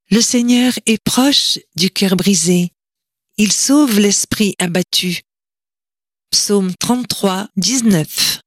Le Seigneur est proche du cœur brisé. Il sauve l'esprit abattu. Psaume 33, 19.